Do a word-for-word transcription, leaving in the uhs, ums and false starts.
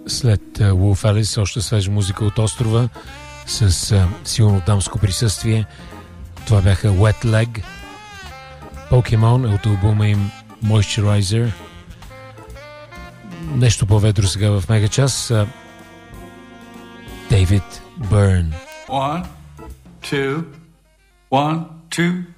След Wolf Alice, още свежа музика от острова с а, силно дамско присъствие. Това бяха Wet Leg. Pokemon от албума им Moisturizer. Нещо по-ведро сега в Мегачас. David Byrne. One, two, one, two.